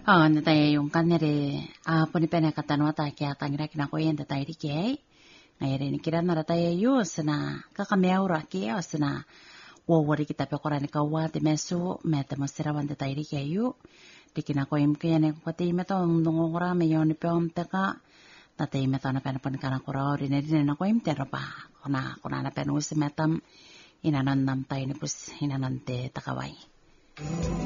Natay yung kanere punipene katano ta kaya tangira kinakoyen tatay rike. Ngayon ni kira na tayo yus na kakameura kaya na wawari kita pe korani kawa te mesu meta masirawan tatay rike yu. Di kinakoyen kaya ne pati meto nungura me yon pe teka tatay meto na panapan kana kura ori ne na koyen te ropa kuna na penus metam inanan nam tayo ni pus inanan te takawai.